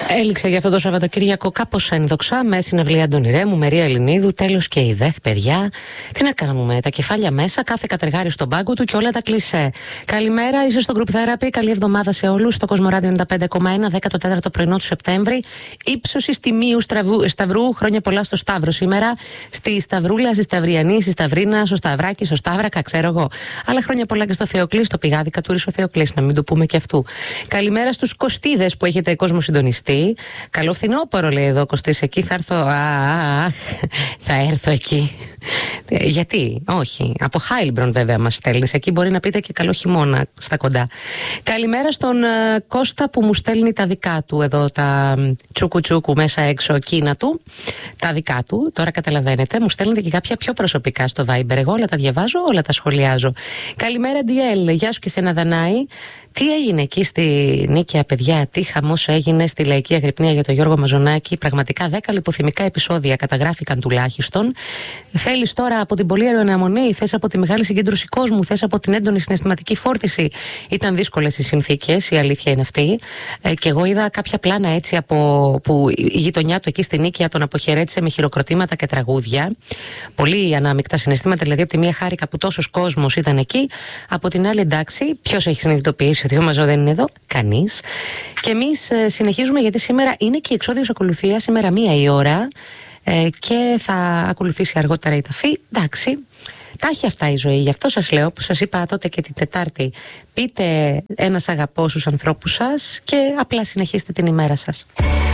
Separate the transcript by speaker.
Speaker 1: Έληξε για αυτό το Σαββατοκύριακο κάπως ένδοξα, με συναυλία Αντώνη Ρέμου, Μερία Ελληνίδου, τέλος και η ΔΕΘ, παιδιά. Τι να κάνουμε, τα κεφάλια μέσα, κάθε κατεργάρι στον πάγκο του και όλα τα κλισέ. Καλημέρα, είσαι στο Group Therapy. Καλή εβδομάδα σε όλους. Στο Κοσμοράδιο 95,1, 14ο πρωινό του Σεπτέμβρη. Ήψωση τιμίου Σταυρού. Χρόνια πολλά στο Σταύρο σήμερα. Στη Σταυρούλα, στη Σταυριανή, στη Σταυρίνα, στο Σταυράκι, στο Σταύρακα, ξέρω εγώ. Αλλά χρόνια πολλά και στο Θεοκλή, στο Πηγάδικα του Ρίσο Θεοκλή, να μην το πούμε και αυτού. Καλημέρα στους Κωστίδες που έχετε κόσμο συντονιστή. Καλό φθινόπωρο, λέει εδώ Κωστής. Εκεί θα έρθω. Θα έρθω εκεί. Γιατί, όχι. Από Χάιλμπρον βέβαια μας στέλνεις. Εκεί μπορεί να πείτε και καλό χειμώνα στα κοντά. Καλημέρα στον Κώστα που μου στέλνει τα δικά του εδώ, τα τσούκου μέσα έξω Κίνα του. Τα δικά του, τώρα καταλαβαίνετε. Μου στέλνετε και κάποια πιο προσωπικά στο Viber. Εγώ όλα τα διαβάζω, όλα τα σχολιάζω. Καλημέρα DL, γεια σου και σε ένα Δανάη. Τι έγινε εκεί στη Νίκαια, παιδιά, τι χαμός έγινε στη Λαϊκή Αγρυπνία για τον Γιώργο Μαζονάκη. Πραγματικά 10 λιποθυμικά επεισόδια καταγράφηκαν τουλάχιστον. Θέλεις τώρα από την πολύ αεροναμονή, θες από τη μεγάλη συγκέντρωση κόσμου, θες από την έντονη συναισθηματική φόρτιση. Ήταν δύσκολες οι συνθήκες, η αλήθεια είναι αυτή. Και εγώ είδα κάποια πλάνα έτσι που η γειτονιά του εκεί στη Νίκαια τον αποχαιρέτησε με χειροκροτήματα και τραγούδια. Πολύ ανάμεικτα συναισθήματα, δηλαδή από τη μία χάρηκα που τόσος κόσμος ήταν εκεί, από την άλλη εντάξει, ποιος έχει συνειδητοποιήσει ότι ο Μαζό δεν είναι εδώ? Κανείς. Και εμείς συνεχίζουμε γιατί σήμερα είναι και η εξώδιος ακολουθία, σήμερα 1 η ώρα και θα ακολουθήσει αργότερα η ταφή. Εντάξει, τα έχει αυτά η ζωή. Γι' αυτό σας λέω, που σας είπα τότε και την Τετάρτη, πείτε ένα αγαπώ στους ανθρώπους σας και απλά συνεχίστε την ημέρα σας.